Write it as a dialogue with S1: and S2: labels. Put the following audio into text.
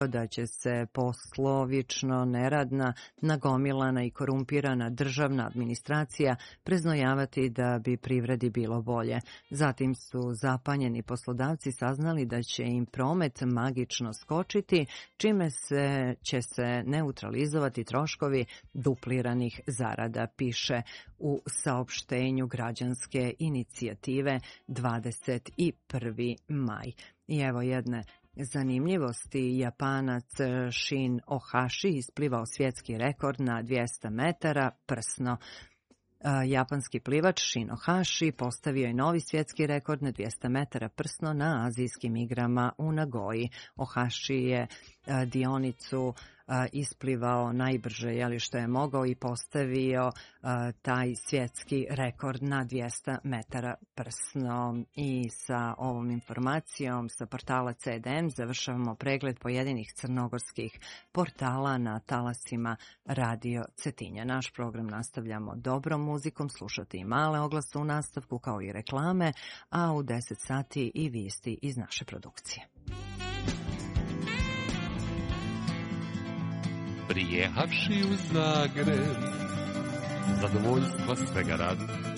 S1: da će se poslovično neradna, nagomilana i korumpirana državna administracija preznojavati da bi privredi bilo bolje. Zatim su zapanjeni poslodavci saznali da će im promet magično skočiti, čime će se neutralizovati troškovi dupliranih zarada, piše u saopštenju građanske inicijative 21. maj. I evo jedne zanimljivosti, Japanac Shin Ohashi isplivao svjetski rekord na 200 metara prsno. Japanski plivač Shin Ohashi postavio je novi svjetski rekord na 200 metara prsno na azijskim igrama u Nagoji. Ohashi je dionicu isplivao najbrže što je mogao i postavio taj svjetski rekord na 200 metara prsno. I sa ovom informacijom sa portala CDM završavamo pregled pojedinih crnogorskih portala na talasima Radio Cetinja. Naš program nastavljamo dobrom muzikom, slušate i male oglase u nastavku kao i reklame, a u 10 sati i vijesti iz naše produkcije.
S2: Prijehavši u Zagreb, zadovoljstva svega radi,